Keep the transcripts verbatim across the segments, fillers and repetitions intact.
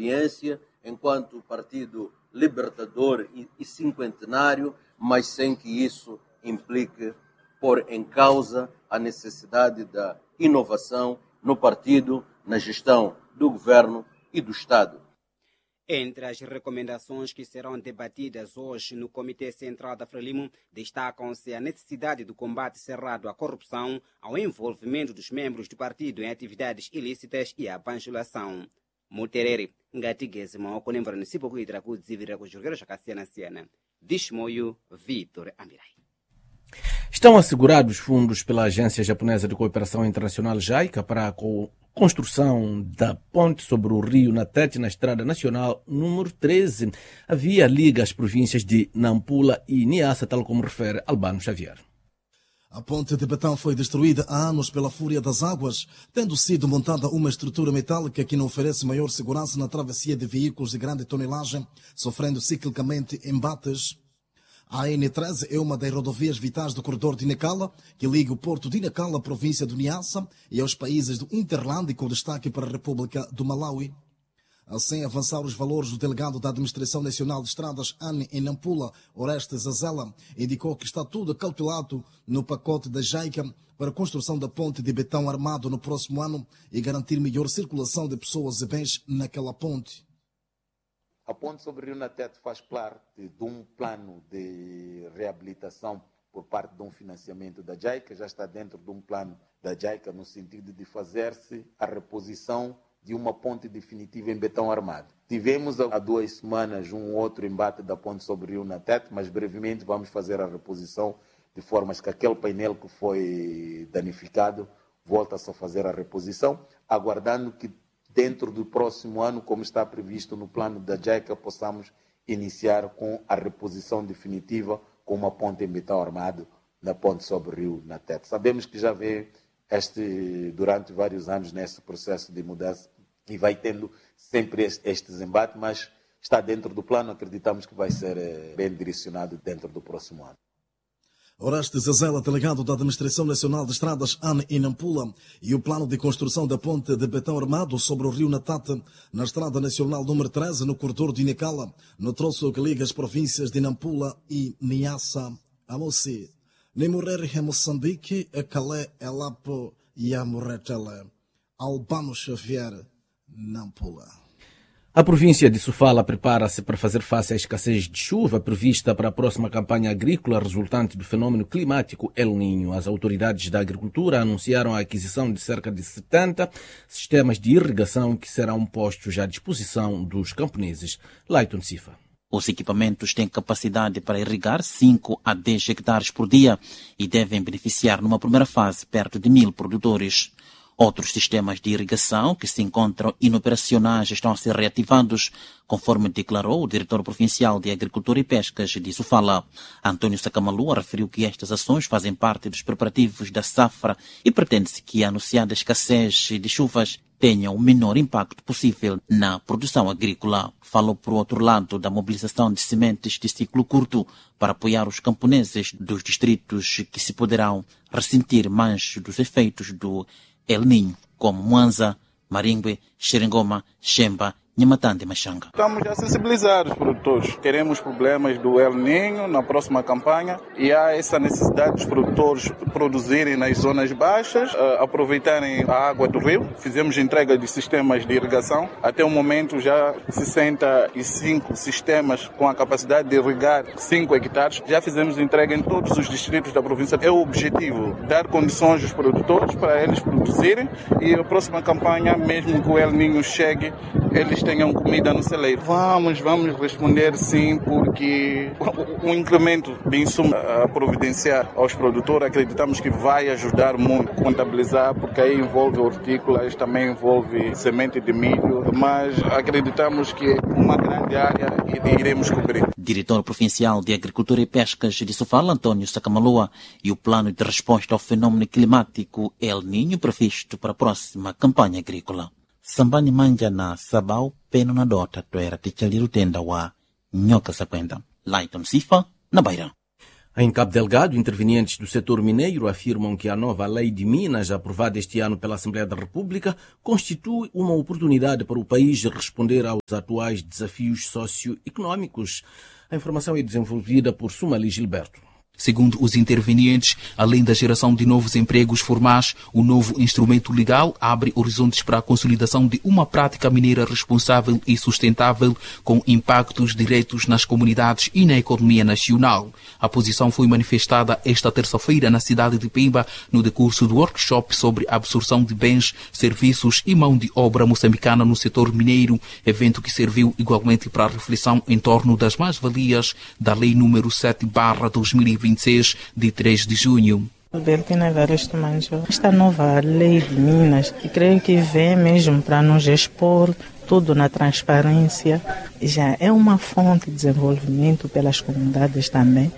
experiência enquanto partido libertador e, e cinquentenário, mas sem que isso implique pôr em causa a necessidade da inovação no partido, na gestão do governo e do Estado. Entre as recomendações que serão debatidas hoje no Comitê Central da Frelimo, destacam-se a necessidade do combate cerrado à corrupção, ao envolvimento dos membros do partido em atividades ilícitas e à bajulação. Muterere, ngatigezima okunemvera nisipo kuitira kudzivira kuzhokera zvakasiyana-siyana. Dishmoyo Vitor Amirai. Estão assegurados fundos pela Agência Japonesa de Cooperação Internacional JICA para a construção da ponte sobre o rio Natete na Estrada Nacional número treze. A via liga as províncias de Nampula e Niassa, tal como refere Albano Xavier. A ponte de betão foi destruída há anos pela fúria das águas, tendo sido montada uma estrutura metálica que não oferece maior segurança na travessia de veículos de grande tonelagem, sofrendo ciclicamente embates. A N treze é uma das rodovias vitais do corredor de Nacala, que liga o porto de Nacala à província do Niassa e aos países do Interland, com destaque para a República do Malawi. Assim, avançaram os valores do delegado da Administração Nacional de Estradas, A N, em Nampula, Orestes Azela, indicou que está tudo calculado no pacote da JICA para a construção da ponte de betão armado no próximo ano e garantir melhor circulação de pessoas e bens naquela ponte. A ponte sobre o Rio Natete faz parte de um plano de reabilitação por parte de um financiamento da JICA, já está dentro de um plano da JICA no sentido de fazer-se a reposição de uma ponte definitiva em betão armado. Tivemos há duas semanas um outro embate da ponte sobre o Rio Natete, mas brevemente vamos fazer a reposição de formas que aquele painel que foi danificado volta-se a fazer a reposição, aguardando que dentro do próximo ano, como está previsto no plano da JICA, possamos iniciar com a reposição definitiva com uma ponte em betão armado na ponte sobre o Rio Natete. Sabemos que já vem este, durante vários anos nesse processo de mudança e vai tendo sempre estes embates, mas está dentro do plano, acreditamos que vai ser bem direcionado dentro do próximo ano. Orestes Azela, delegado da Administração Nacional de Estradas, A N, em Nampula, e o plano de construção da ponte de betão armado sobre o rio Natete, na Estrada Nacional número treze, no corredor de Nacala, no troço que liga as províncias de Nampula e Niassa. A Moci, nem morrer em Moçambique, a Calé, a Lapo e a Morretele. Albano Xavier, Nampula. A província de Sofala prepara-se para fazer face à escassez de chuva prevista para a próxima campanha agrícola resultante do fenômeno climático El Niño. As autoridades da agricultura anunciaram a aquisição de cerca de setenta sistemas de irrigação que serão postos à disposição dos camponeses. Laiton Sifa. Os equipamentos têm capacidade para irrigar cinco a dez hectares por dia e devem beneficiar numa primeira fase perto de mil produtores. Outros sistemas de irrigação que se encontram inoperacionais estão a ser reativados, conforme declarou o diretor provincial de Agricultura e Pescas de Sofala. Antônio Sakamalua referiu que estas ações fazem parte dos preparativos da safra e pretende-se que a anunciada escassez de chuvas tenha o menor impacto possível na produção agrícola. Falou, por outro lado, da mobilização de sementes de ciclo curto para apoiar os camponeses dos distritos que se poderão ressentir mais dos efeitos do El Niño, como Mwanza, Maringwe, Xerengoma, Xemba, Nhamatande e Machanga. Estamos a sensibilizar os produtores. Queremos problemas do El Niño na próxima campanha e há essa necessidade dos produtores produzirem nas zonas baixas, aproveitarem a água do rio. Fizemos entrega de sistemas de irrigação. Até o momento já sessenta e cinco sistemas com a capacidade de irrigar cinco hectares. Já fizemos entrega em todos os distritos da província. É o objetivo, dar condições aos produtores para eles produzirem e a próxima campanha, mesmo que o El Niño chegue, eles tenham comida no celeiro. Vamos, vamos responder sim, porque o incremento de insumo a providenciar aos produtores, acreditamos que vai ajudar muito a contabilizar, porque aí envolve hortícolas, também envolve semente de milho, mas acreditamos que uma grande área iremos cobrir. Diretor provincial de Agricultura e Pescas de Sofala, Antônio Sakamalua, e o plano de resposta ao fenômeno climático El Niño previsto para a próxima campanha agrícola. Sambani manja na sabau peno na dota toera tichaliru tenda wa nyoka sakwenda. Laiton Sifa na Baira. Em Cabo Delgado, intervenientes do setor mineiro afirmam que a nova lei de Minas, aprovada este ano pela Assembleia da República, constitui uma oportunidade para o país responder aos atuais desafios socioeconômicos. A informação é desenvolvida por Sumali Gilberto. Segundo os intervenientes, além da geração de novos empregos formais, o novo instrumento legal abre horizontes para a consolidação de uma prática mineira responsável e sustentável, com impactos diretos nas comunidades e na economia nacional. A posição foi manifestada esta terça-feira na cidade de Pemba, no decurso do workshop sobre a absorção de bens, serviços e mão de obra moçambicana no setor mineiro, evento que serviu igualmente para a reflexão em torno das mais-valias da Lei número sete barra dois mil e vinte e seis, de três de junho. Delfina Evaristo Manjo. Esta nova lei de Minas, que creio que vem mesmo para nos expor tudo na transparência, já é uma fonte de desenvolvimento pelas comunidades também.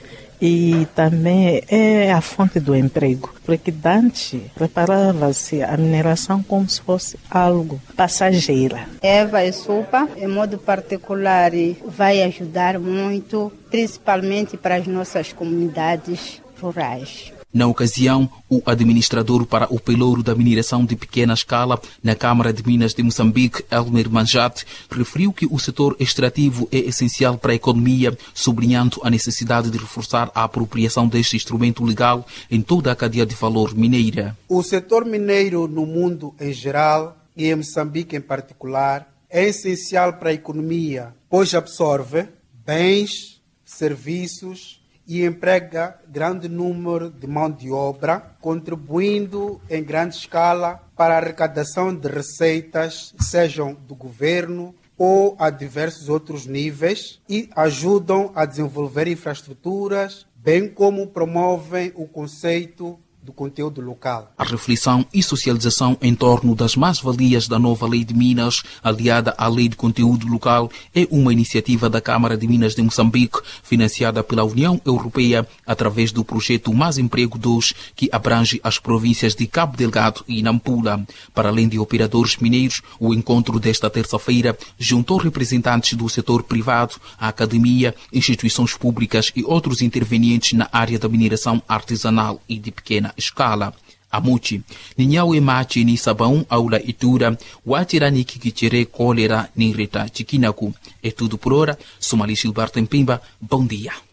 E também é a fonte do emprego, porque antes preparava-se a mineração como se fosse algo passageira. Eva e Supa, em modo particular, vai ajudar muito, principalmente para as nossas comunidades rurais. Na ocasião, o administrador para o pelouro da mineração de pequena escala na Câmara de Minas de Moçambique, Elmer Manjate, referiu que o setor extrativo é essencial para a economia, sublinhando a necessidade de reforçar a apropriação deste instrumento legal em toda a cadeia de valor mineira. O setor mineiro no mundo em geral e em Moçambique em particular é essencial para a economia, pois absorve bens, serviços e emprega grande número de mão de obra, contribuindo em grande escala para a arrecadação de receitas, sejam do governo ou a diversos outros níveis, e ajudam a desenvolver infraestruturas, bem como promovem o conceito do conteúdo local. A reflexão e socialização em torno das mais-valias da nova Lei de Minas, aliada à Lei de Conteúdo Local, é uma iniciativa da Câmara de Minas de Moçambique, financiada pela União Europeia através do projeto Mais Emprego dois, que abrange as províncias de Cabo Delgado e Nampula. Para além de operadores mineiros, o encontro desta terça-feira juntou representantes do setor privado, a academia, instituições públicas e outros intervenientes na área da mineração artesanal e de pequena escala. Amuchi, Ninhau Emachi ni Sabão, Aula Itura, Watirani Kikichere, Cólera, Nireta, Chiquinaku. É tudo por hora. Sumali Gilberto em Pimba. Bom dia.